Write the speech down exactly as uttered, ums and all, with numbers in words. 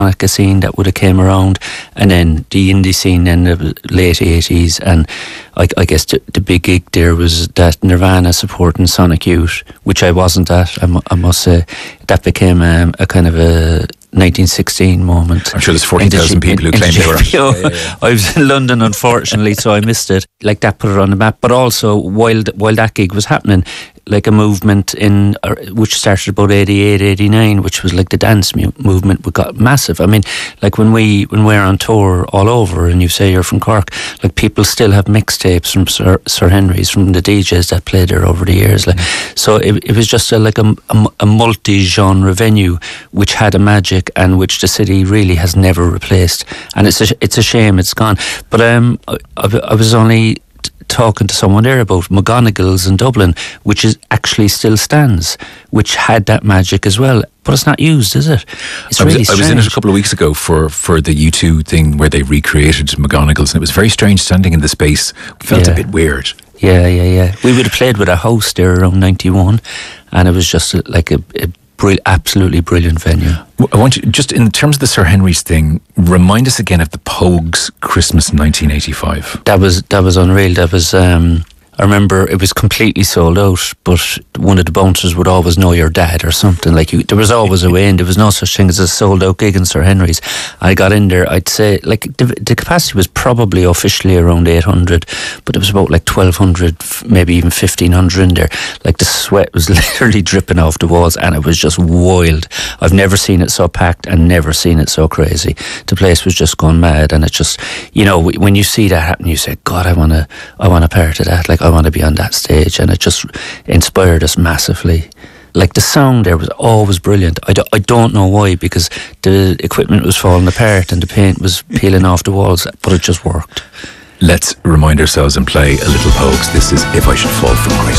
a scene that would have came around, and then the indie scene in the late eighties, and I, I guess the, the big gig there was that Nirvana supporting Sonic Youth, which I wasn't at, I, mu- I must say. That became um, a kind of a nineteen sixteen moment. I'm sure there's forty thousand people who claim they were. Yeah, yeah, yeah. I was in London, unfortunately, so I missed it. Like, that put it on the map. But also, while while that gig was happening, like a movement in uh, which started about eighty-eight, eighty-nine, which was like the dance mu- movement, we got massive. I mean, like when we when we're on tour all over, and you say you're from Cork, like people still have mixtapes from Sir, Sir Henry's, from the D Js that played there over the years. Like, so it, it was just a, like a, a, a multi-genre venue which had a magic and which the city really has never replaced. And it's a, it's a shame it's gone. But um, I, I was only talking to someone there about McGonagall's in Dublin, which is actually still stands, which had that magic as well, but it's not used, is it? It's I was, really I was in it a couple of weeks ago for, for the U two thing where they recreated McGonagall's, and it was very strange standing in the space. It felt Yeah. a bit weird. Yeah, yeah, yeah. We would have played with a house there around ninety-one, and it was just a, like a, a brill- absolutely brilliant venue. I want you, just in terms of the Sir Henry's thing, remind us again of the Pogues Christmas nineteen eighty-five. That was that was unreal. That was. Um, I remember it was completely sold out, but one of the bouncers would always know your dad or something. Like, you, there was always a way in. There was no such thing as a sold out gig in Sir Henry's. I got in there, I'd say, like, the, the capacity was probably officially around eight hundred, but it was about like twelve hundred, maybe even fifteen hundred in there. Like, the sweat was literally dripping off the walls, and it was just wild. I've never seen it so packed and never seen it so crazy. The place was just going mad, and it just, you know, when you see that happen, you say, God, I want to I want a part of that. Like, I want to be on that stage, and it just inspired us massively. Like, the sound there was always brilliant. I, do, I don't know why, because the equipment was falling apart and the paint was peeling off the walls, but it just worked. Let's remind ourselves and play a little Pogues. This is If I Should Fall From Grace.